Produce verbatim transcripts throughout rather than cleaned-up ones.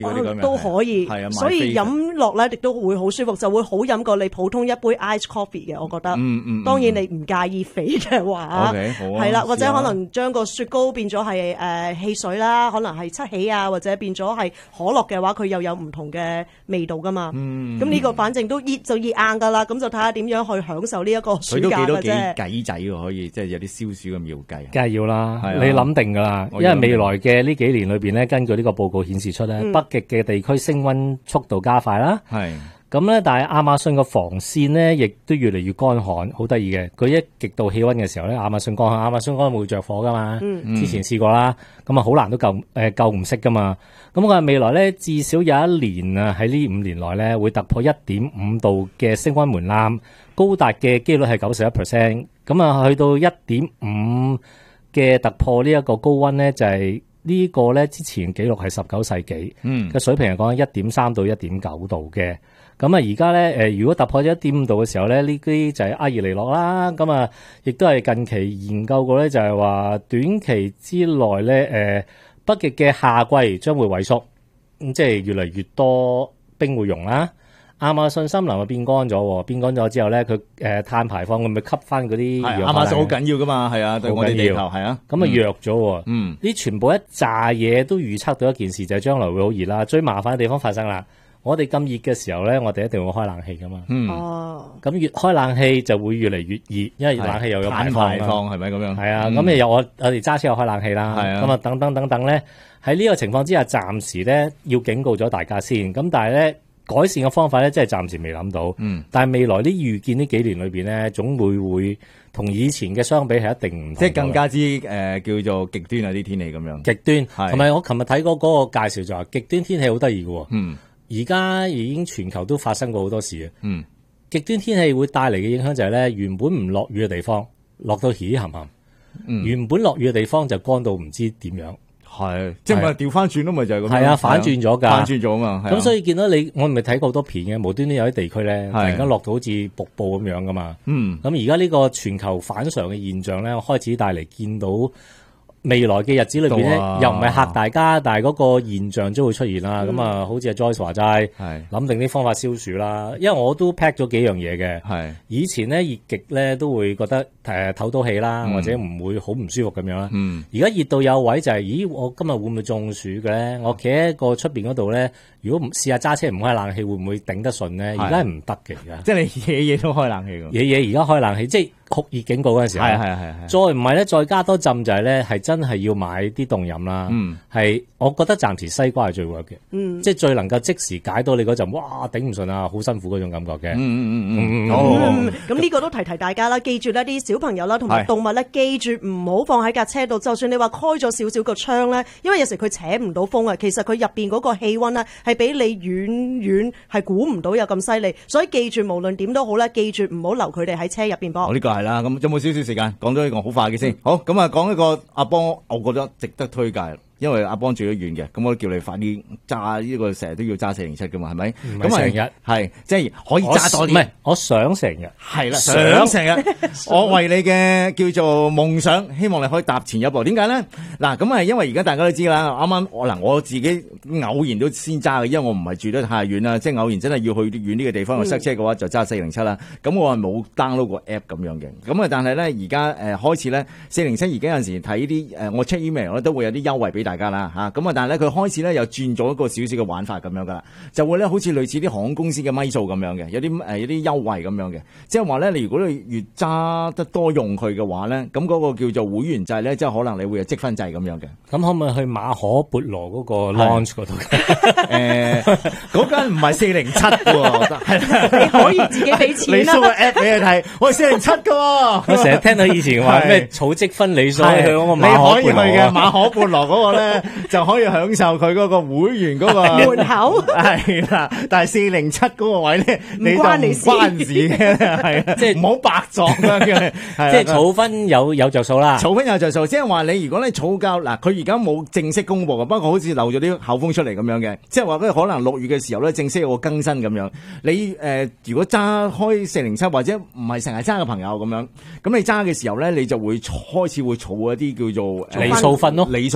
都可以，所以飲落咧亦都會好舒服，就會好飲過你普通一杯 ice coffee 嘅，我覺得。 嗯嗯。 當然你唔介意肥嘅話 ，OK 好啊。 係啦，或者可能將個雪糕變咗係誒汽水啦，可能係七喜啊，或者變咗係可樂嘅話，佢又有唔同嘅味道噶嘛。嗯。咁呢個反正都熱就熱硬噶啦，咁就睇下點樣去享受呢一個暑假嘅啫。佢都幾多幾計仔喎，可以即係有啲消暑嘅妙計。 梗係要啦，你諗定噶啦，因為未來嘅呢幾年裏邊咧，根據呢個報告顯示出咧，北極嘅地區升溫速度加快啦。係咁咧，但係亞馬遜個防線咧，亦都越嚟越乾旱，好得意嘅。佢一極度氣溫嘅時候咧，亞馬遜乾旱，亞馬遜乾旱會着火噶嘛。嗯、之前試過啦，咁啊好難都救誒、呃、救唔熄噶嘛。咁佢話未來咧至少有一年啊喺呢五年內咧會突破一點五度嘅升溫門檻，高達嘅機率係九十一 percent。咁啊去到一點五嘅突破呢一個高溫咧就係、是。呢個咧之前記錄係十九世紀嘅、嗯、水平係講一點三到一點九度嘅，咁啊而家咧誒如果突破咗一點五度嘅時候咧，呢啲就係阿爾尼諾啦，咁啊亦都係近期研究過咧，就係話短期之內咧誒北極嘅夏季將會萎縮，咁即係越嚟越多冰會融啦。亞馬遜森林啊變乾咗，變乾咗之後咧，佢誒碳排放會唔會吸翻嗰啲？ 係亞馬遜好緊要噶嘛，係啊，對我哋地球係啊， 咁啊弱咗。嗯，呢全部一紮嘢都預測到一件事，就係將來會好熱啦。最麻煩嘅地方發生啦，我哋咁熱嘅時候咧，我哋一定會開冷氣噶嘛。嗯，哦，咁越開冷氣就會越嚟越熱，因為冷氣又有排放， 係咪咁樣？係啊，咁又有我我哋揸車又開冷氣啦。係啊，咁啊等等等等咧，喺呢個情況之下，暫時咧要警告咗大家先。咁但係咧。改善嘅方法咧，真係暫時未諗到。嗯，但係未來啲預見呢幾年裏邊咧，總會會同以前嘅相比係一定唔同， 即係更加之誒、呃、叫做極端啊啲天氣咁樣。 極端，同埋我琴日睇過嗰個介紹就話極端天氣好得意嘅。嗯，而家已經全球都發生過好多事啊。嗯，極端天氣會帶嚟嘅影響就係咧，原本唔落雨嘅地方落到稀冚冚，嗯，原本落雨嘅地方就乾到唔知點樣。 係，即係咪調翻轉咯？咪就係咁樣。 係啊，反轉咗噶， 反轉咗啊嘛。 咁所以見到你，我咪睇過好多片嘅，無端端有啲地區咧，突然間落到好似瀑布咁樣噶嘛。嗯。咁而家呢個全球反常嘅現象咧，開始帶嚟見到未來嘅日子裏邊咧，又唔係嚇大家，但係嗰個現象都會出現啦。咁、嗯、啊，好似阿 Joyce 話齋，諗定啲方法消暑啦。因為我都 pack 咗幾樣嘢嘅。係。以前咧熱極咧都會覺得誒唞到氣啦，嗯、或者唔會好唔舒服咁樣啦。嗯。而家熱到有位就係、是，咦？我今日會唔會中暑嘅咧？我企喺個出邊嗰度咧，如果唔試下揸車唔開冷氣，會唔會頂得順咧？而家係唔得嘅，而家。即係你夜夜都開冷氣㗎。夜夜而家開冷氣，即係。酷熱警告嗰陣時候，係係係係，再唔係咧，再加多浸就係咧，係真係要買啲凍飲啦。嗯，係，我覺得暫時西瓜係最 work 嘅。嗯，即係最能夠即時解到你嗰陣，哇，頂唔順啊，好辛苦嗰種感覺嘅。嗯嗯嗯嗯。 哦，咁呢個都提提大家啦，記住呢啲小朋友啦，同埋動物咧，記住唔好放喺架車度。就算你話開咗少少個窗咧，因為有時佢扯唔到風啊，其實佢入邊嗰個氣溫咧係比你遠遠係估唔到有咁犀利。所以記住，無論點都好咧，記住唔好留佢哋喺車入邊噃。 我呢個係啦，咁有冇少少時間講咗呢個好快嘅先？好，咁啊講一個阿邦，我覺得值得推介，因為阿邦住得遠嘅，咁我都叫你快啲揸呢個，成日都要揸四零七噶嘛，係咪？咁成日係即係可以揸多啲。 唔係，我想成日係啦，想成日。我為你嘅叫做夢想，希望你可以踏前一步。點解咧？嗱，咁係因為而家大家都知啦，啱啱我嗱我自己偶然都先揸嘅，因為我唔係住得太遠啦，即係偶然真係要去遠啲嘅地方去塞車嘅話，就揸四零七啦。咁我係冇 download 過 app 咁樣嘅。咁啊，但係咧而家誒開始咧四零七而家有陣時睇啲誒我 check email 咧都會有啲優惠俾大家啦嚇。咁啊，但係咧佢開始咧又轉咗一個少少嘅玩法咁樣噶啦，就會咧好似類似啲航空公司嘅咪數咁樣嘅，有啲誒有啲優惠咁樣嘅，即係話咧你如果你越揸得多用佢嘅話咧，咁嗰個叫做會員制咧，即係可能你會有積分制咁樣嘅。 咁可唔可以去馬可孛羅嗰個 launch 嗰度？ 誒，嗰間唔係四零七喎，係你可以自己俾錢啦。 你 show 個 app 俾你睇，我係四零七㗎喎。 我成日聽到以前話咩儲積分你所以去嗰個馬可孛羅嘅馬可孛羅嗰個咧，就可以享受佢嗰個會員嗰個門口。 係啦，但係四零七嗰個位咧，你就唔關事嘅，係啊，即係唔好白撞啊嘅， 即係儲分有有着數啦。 儲分有着數，即係話你如果你儲夠嗱，佢而家冇正式公布嘅，不過好似漏咗啲口風出嚟咁樣嘅，即係話咧可能六月嘅時候咧正式有個更新咁樣。你誒、呃、如果揸開四零七或者唔係成日揸嘅朋友咁樣，咁你揸嘅時候咧，你就會開始會儲一啲叫做里數分咯， 里數分啊。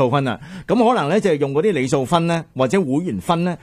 咁可能咧就係用嗰啲里數分咧，或者會員分咧。